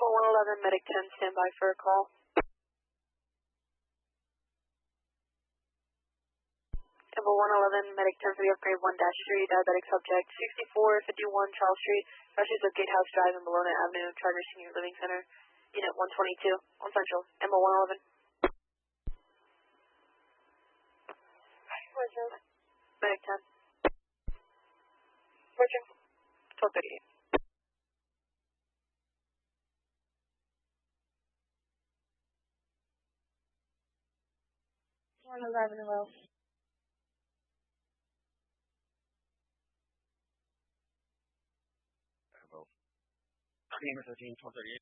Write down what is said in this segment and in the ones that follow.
Info 111, Medic 10, stand by for a call. Info 111, Medic 10 for the upgrade 1-3, diabetic subject, 6451 Charles Street, Russia's of Gatehouse Drive and Bologna Avenue, Charter Senior Living Center, Unit 122, on Central, Info 111. Medic 10. Roger. 1238. One 11 well. Number 13, 1238.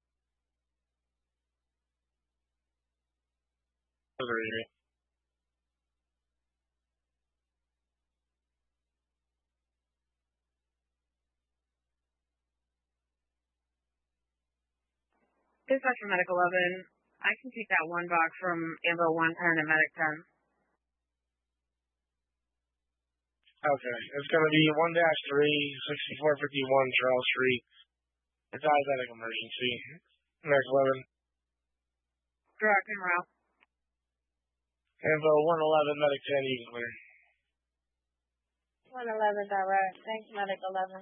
Dispatch for Medic 11. I can take that one box from Ambo 110 to Medic 10. Okay, it's going to be 1-3, 6451 Charles Street. A diabetic emergency. Next 11. Direct and route. Info 111, Medic 10, you can clear. 111 direct. Thanks, Medic 11.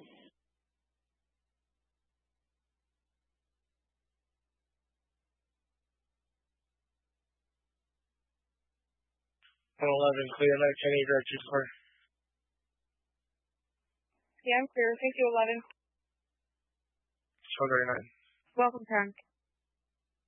111, clear. Medic 10, you direct, you can clear. Yeah, I'm clear. Thank you, 11. 1239. Welcome, 10.